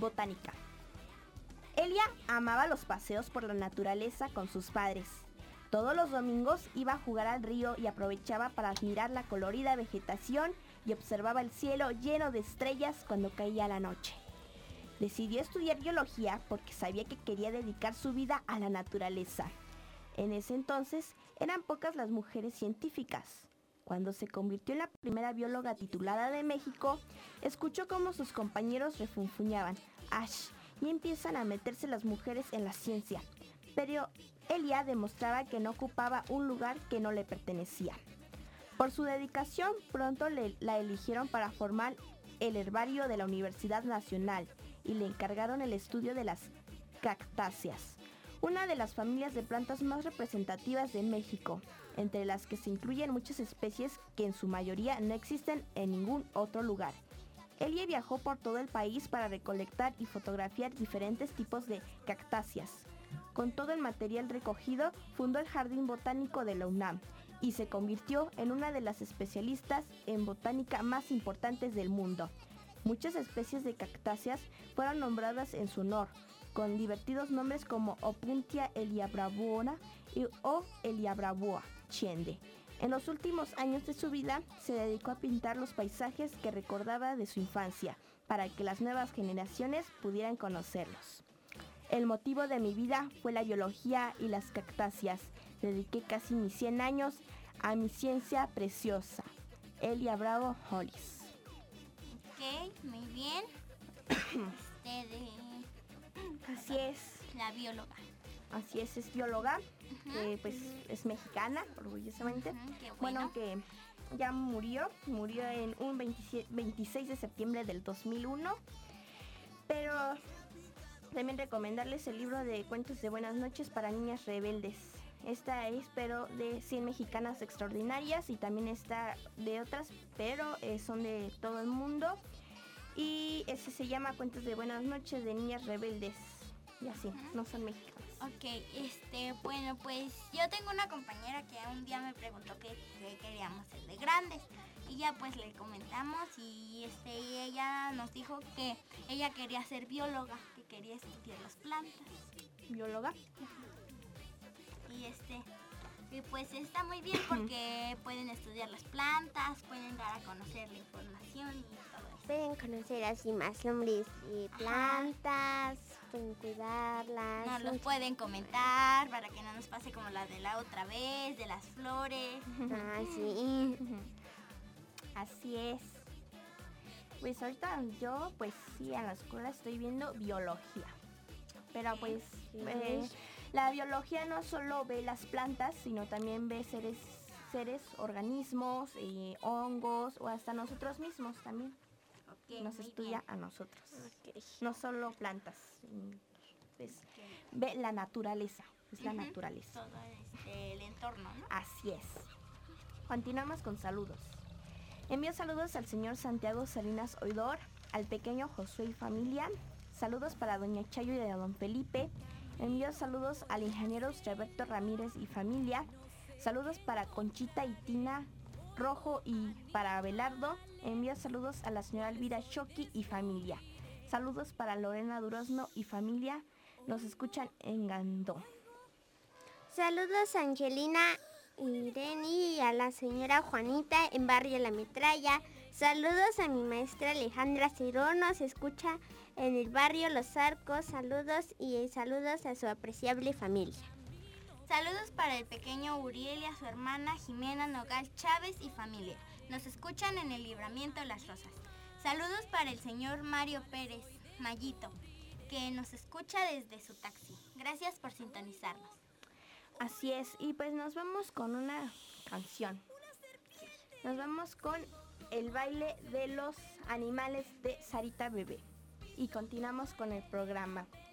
botánica. Elia amaba los paseos por la naturaleza con sus padres. Todos los domingos iba a jugar al río y aprovechaba para admirar la colorida vegetación y observaba el cielo lleno de estrellas cuando caía la noche. Decidió estudiar biología porque sabía que quería dedicar su vida a la naturaleza. En ese entonces eran pocas las mujeres científicas. Cuando se convirtió en la primera bióloga titulada de México, escuchó cómo sus compañeros refunfuñaban, ¡ash!, y empiezan a meterse las mujeres en la ciencia. Pero Elia demostraba que no ocupaba un lugar que no le pertenecía. Por su dedicación, pronto la eligieron para formar el herbario de la Universidad Nacional y le encargaron el estudio de las cactáceas, una de las familias de plantas más representativas de México, entre las que se incluyen muchas especies que en su mayoría no existen en ningún otro lugar. Elia viajó por todo el país para recolectar y fotografiar diferentes tipos de cactáceas. Con todo el material recogido, fundó el Jardín Botánico de la UNAM y se convirtió en una de las especialistas en botánica más importantes del mundo. Muchas especies de cactáceas fueron nombradas en su honor, con divertidos nombres como Opuntia eliabraboana o Eliabraboa Chiende. En los últimos años de su vida se dedicó a pintar los paisajes que recordaba de su infancia, para que las nuevas generaciones pudieran conocerlos. El motivo de mi vida fue la biología y las cactáceas. Dediqué casi mis 100 años a mi ciencia preciosa. Elia Bravo Hollis. Ok, muy bien. Así es. La bióloga. Así es bióloga, pues es mexicana, orgullosamente. Qué bueno. Que ya murió en un 26 de septiembre del 2001, pero también recomendarles el libro de cuentos de buenas noches para niñas rebeldes. Esta es, pero de 100 mexicanas extraordinarias, y también está de otras, pero son de todo el mundo. Y ese se llama Cuentos de buenas noches de niñas rebeldes. Y así, no son mexicanas. Ok, bueno, pues yo tengo una compañera que un día me preguntó qué queríamos ser de grandes. Y ya pues le comentamos y ella nos dijo que ella quería ser bióloga, que quería estudiar las plantas. ¿Bióloga? Y pues está muy bien porque pueden estudiar las plantas, pueden dar a conocer la información y todo eso. Pueden conocer así más nombres de plantas, pueden cuidarlas. Nos los pueden comentar para que no nos pase como la de la otra vez, de las flores. Ah, sí. Así es. Pues ahorita yo, pues sí, en la escuela estoy viendo biología. Pero pues la biología no solo ve las plantas, sino también ve seres, organismos, hongos o hasta nosotros mismos también. Nos estudia a nosotros. No solo plantas. Pues ve la naturaleza. Es la naturaleza. Todo el entorno, ¿no? Así es. Continuamos con saludos. Envío saludos al señor Santiago Salinas Oidor, al pequeño Josué y familia. Saludos para doña Chayo y a don Felipe. Envío saludos al ingeniero Roberto Ramírez y familia. Saludos para Conchita y Tina Rojo y para Abelardo. Envío saludos a la señora Elvira Shoki y familia. Saludos para Lorena Durozno y familia. Nos escuchan en Gandó. Saludos a Angelina Irene y a la señora Juanita en Barrio La Metralla. Saludos a mi maestra Alejandra Cirón, nos escucha en el barrio Los Arcos. Saludos y saludos a su apreciable familia. Saludos para el pequeño Uriel y a su hermana Jimena Nogal Chávez y familia. Nos escuchan en el Libramiento Las Rosas. Saludos para el señor Mario Pérez, Mayito, que nos escucha desde su taxi. Gracias por sintonizarnos. Así es, y pues nos vamos con una canción. Nos vamos con El baile de los animales de Sarita Bebé. Y continuamos con el programa.